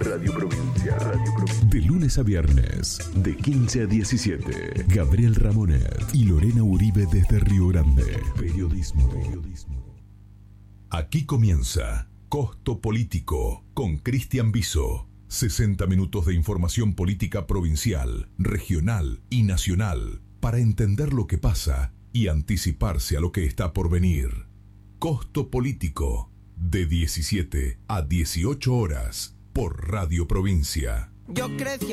Radio Provincia. De lunes a viernes, de 15 a 17. Gabriel Ramonet y Lorena Uribe desde Río Grande. Periodismo. Aquí comienza Costo Político con Cristian Biso. 60 minutos de información política provincial, regional y nacional para entender lo que pasa y anticiparse a lo que está por venir. Costo Político, de 17 a 18 horas por Radio Provincia. Yo crecí